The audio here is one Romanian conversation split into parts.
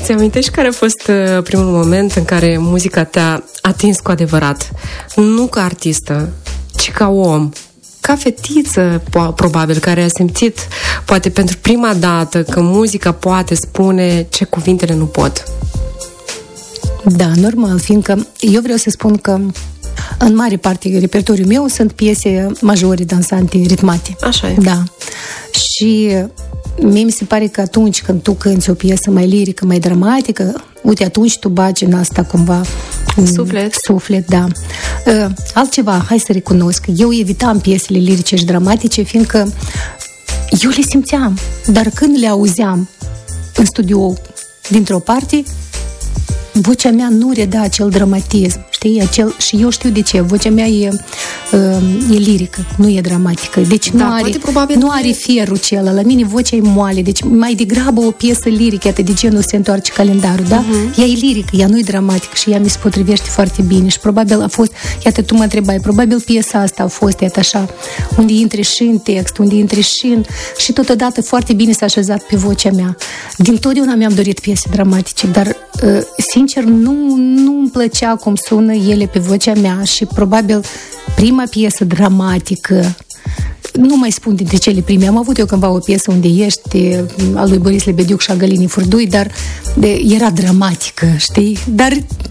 Îți amintești care a fost primul moment în care muzica te-a atins cu adevărat? Nu ca artistă, ci ca om. Ca fetiță, probabil, care a simțit, poate pentru prima dată, că muzica poate spune ce cuvintele nu pot. Da, normal, fiindcă eu vreau să spun că în mare parte repertoriul meu sunt piese majore, dansante, ritmate. Așa e. Da. Și mie mi se pare că atunci când tu cânti o piesă mai lirică, mai dramatică, uite, atunci tu bagi în asta cumva Suflet, da. Altceva, hai să recunosc, eu evitam piesele lirice și dramatice, fiindcă eu le simțeam, dar când le auzeam în studio dintr-o parte, vocea mea nu reda acel dramatism, știi? Și eu știu de ce. Vocea mea e lirică, nu e dramatică. Deci nu are fierul acela. La mine vocea e moale. Deci mai degrabă o piesă lirică, iată de genul Se întoarce calendarul, da? Ea e lirică, ea nu e dramatică și ea mi se potrivește foarte bine. Și probabil a fost, iată, tu mă întrebai, probabil piesa asta a fost, iată așa, unde intre și în text, unde intre și totodată foarte bine s-a așezat pe vocea mea. Dintotdeauna mi-am dorit piese dramatice, dar sincer, nu-mi plăcea cum sună ele pe vocea mea și probabil prima piesă dramatică, nu mai spun dintre cele prime, am avut eu cândva o piesă unde ești, al lui Boris Lebediuc și a Gălinii Furdui, dar era dramatică, știi? Dar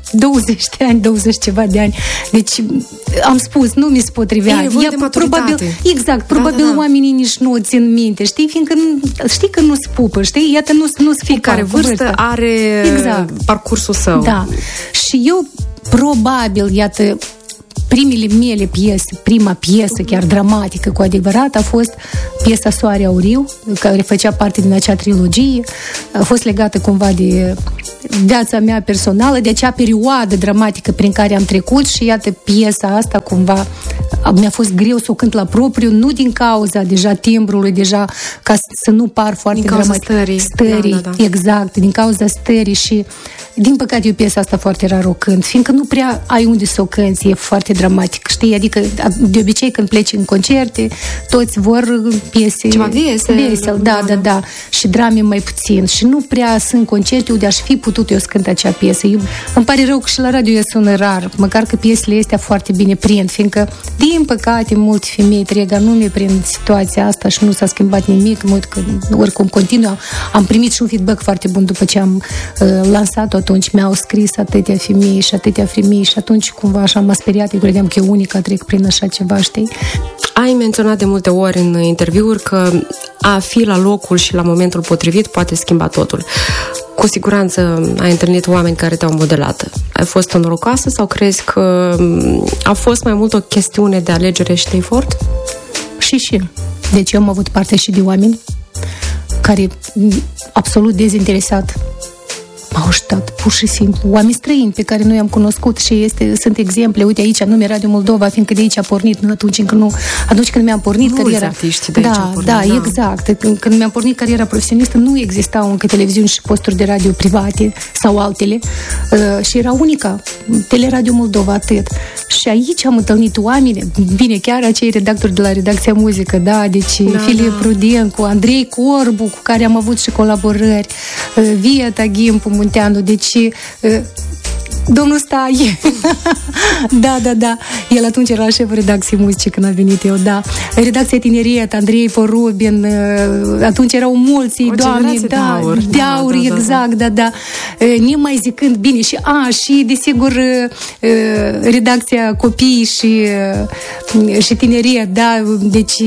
20 de ani, 20 ceva de ani. Deci, am spus, nu mi se potrivea. Probabil, exact, probabil oamenii nici nu o țin minte, știi? Fiindcă știi că nu se pupă, știi? Iată, nu-ți fie care vârstă are parcursul său. Da. Și eu, probabil, iată, primele mele piese, prima piesă chiar dramatică cu adevărat a fost piesa Soare Auriu, care făcea parte din acea trilogie, a fost legată cumva de viața mea personală, de acea perioadă dramatică prin care am trecut și iată piesa asta cumva mi-a fost greu să o cânt la propriu, nu din cauza deja timbrului, deja ca să nu par foarte dramatic. Stării, da. Exact, din cauza stării și din păcate eu piesa asta foarte rar o cânt, fiindcă nu prea ai unde să o cânti, e foarte dramatic, știi? Adică de obicei când pleci în concerte, toți vor piese ceva vesel, da. Și drame mai puțin și nu prea sunt concerte unde aș fi putut eu să cânt acea piesă. Îmi pare rău că și la radio eu sună rar, măcar că piesele astea foarte bine prind, fiindcă din păcate multe femei trec anume prin situația asta și nu s-a schimbat nimic, mult că oricum continuă. Am primit și un feedback foarte bun după ce am lansat-o, atunci mi-au scris atâtea femei și atunci cumva așa m-a speriat, eu credeam că e unica trec prin așa ceva, știi? Ai menționat de multe ori în interviuri că a fi la locul și la momentul potrivit poate schimba totul. Cu siguranță ai întâlnit oameni care te-au modelat. Ai fost norocoasă sau crezi că a fost mai mult o chestiune de alegere și de efort? Și. Deci eu am avut parte și de oameni care absolut dezinteresat m-au ajutat, pur și simplu. Oameni străini pe care noi am cunoscut și sunt exemple. Uite aici, nume Radio Moldova, fiindcă de aici a pornit, atunci când mi-am pornit cariera. Exact. Când mi-am pornit cariera profesionistă, nu existau încă televiziuni și posturi de radio private sau altele și era unica, Teleradio Moldova, atât. Și aici am întâlnit oameni, bine, chiar acei redactori de la Redacția Muzică, Filip Rudencu, Andrei Corbu, cu care am avut și colaborări, Vieta Gimpu Munteanu, deci domnul Stai. Da. El atunci era șeful redacției muzice când a venit eu, da. Redacția Tineriet, Andrei Porubin, atunci erau mulți doamne, de aur, exact, da. Nemai zicând, bine, și desigur redacția Copii și Tineriet, da, deci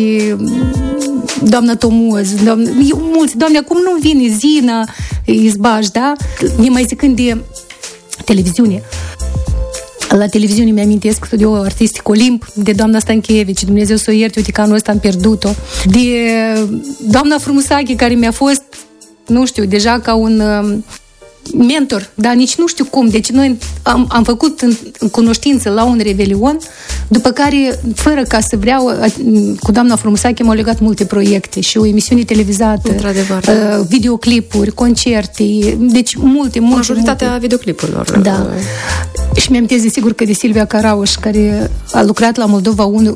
doamna Tomoz, mulți, doamne, acum nu vine Zina Izbaș, da? Nemai zicând de televiziune. La televiziune mi-amintesc studioul artistic Olimp, de doamna Stanchevici, Dumnezeu să o ierte, uite că anul ăsta am pierdut-o, de doamna Frumusache, care mi-a fost, nu știu, deja ca un mentor, dar nici nu știu cum. Deci noi am făcut în cunoștință la un revelion, după care, fără ca să vreau, cu doamna Frumusache m-au legat multe proiecte și o emisiune televizată, videoclipuri, concerte, deci multe. Majoritatea videoclipurilor. Da. Și mi-am amintesc desigur că de Silvia Carauș, care a lucrat la Moldova 1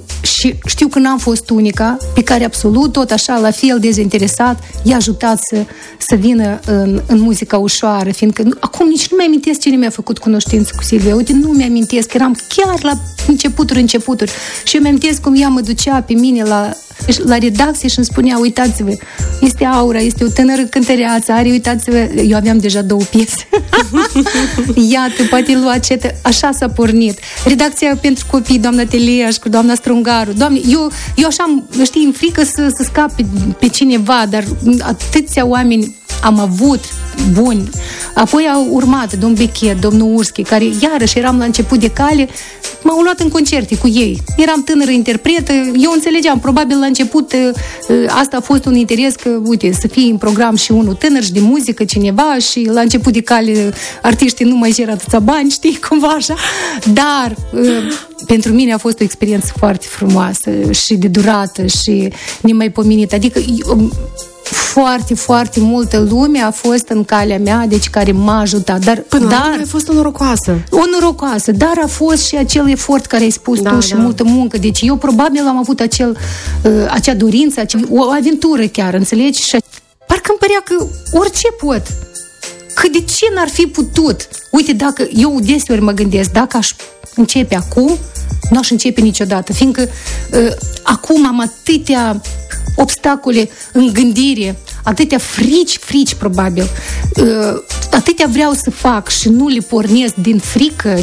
și știu că n-am fost unica pe care absolut tot așa, la fel dezinteresat, i-a ajutat să vină în muzica ușoară, fiindcă acum nici nu mi-amintesc cine mi-a făcut cunoștință cu Silvia. Uite, nu mi-amintesc, eram chiar la începuturi și eu mi-amintesc cum ea mă ducea pe mine la redacție și îmi spunea, uitați-vă, este Aura, este o tânără cântăreață, uitați-vă, eu aveam deja 2 piese. Iată, poate lua cetă, așa s-a pornit. Redacția pentru copii, doamna Teleaș cu doamna Strungaru. Doamne, eu așa, știi, îmi frică să scap pe cineva, dar atâția oameni am avut buni. Apoi au urmat domnul Bechet, domnul Urschi, care iarăși eram la început de cale, m-au luat în concerte cu ei. Eram tânără interpretă, eu înțelegeam, probabil la început asta a fost un interes că, uite, să fie în program și unul tânăr și de muzică cineva și la început de cale artiștii nu mai cer atâția bani, știi, cumva așa. Dar pentru mine a fost o experiență foarte frumoasă și de durată și nemaipomenită. Adică foarte, foarte multă lume a fost în calea mea, deci care m-a ajutat. Dar ai fost o norocoasă. O norocoasă, dar a fost și acel efort care ai spus tu și multă muncă. Deci eu probabil am avut acea dorință, o aventură chiar, înțelegi? Și parcă îmi părea că orice pot. Că de ce n-ar fi putut? Uite, dacă eu deseori mă gândesc, dacă aș începe acum, nu aș începe niciodată, fiindcă acum am atâtea obstacole în gândire, atâtea frici probabil, atâtea vreau să fac și nu le pornesc din frică,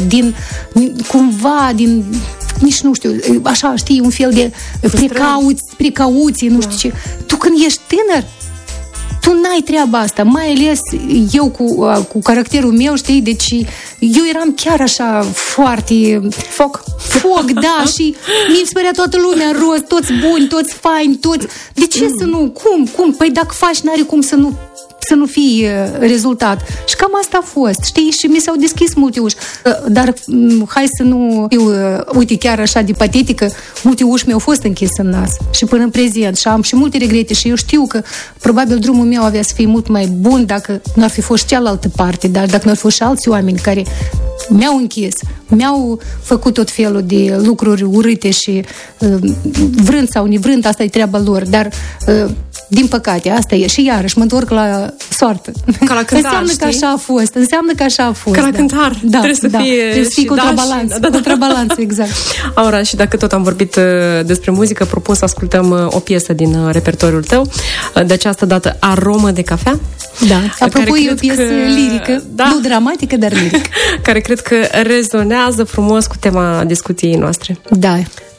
nici nu știu, așa, știi, un fel de precauție, nu știu ce. Tu când ești tânăr, tu n-ai treaba asta, mai ales eu cu caracterul meu, știi, deci eu eram chiar așa foarte foc, da, și mi se părea toată lumea în rost, toți buni, toți faini, toți, de ce să nu, cum, păi dacă faci, n-are cum să nu fie rezultat. Și cam asta a fost, știi? Și mi s-au deschis multe uși. Dar hai să nu... uite, chiar așa de patetică, multe uși mi-au fost închise în nas. Și până în prezent. Și am și multe regrete. Și eu știu că probabil drumul meu avea să fie mult mai bun dacă nu ar fi fost cealaltă parte. Dar dacă nu ar fi fost și alți oameni care mi-au închis, mi-au făcut tot felul de lucruri urâte și vrând sau nevrând, asta e treaba lor. Dar din păcate, asta e. Și iarăși mă întorc la soartă. Ca la cântar, Înseamnă că așa a fost. Ca la cântar. Trebuie să fie contrabalanță. Contrabalanță, exact. Aura, și dacă tot am vorbit despre muzică, propun să ascultăm o piesă din repertoriul tău. De această dată, Aromă de cafea. Da. Apropo, e o piesă lirică. Nu dramatică, dar lirică. Care cred că rezonează frumos cu tema discuției noastre. Da.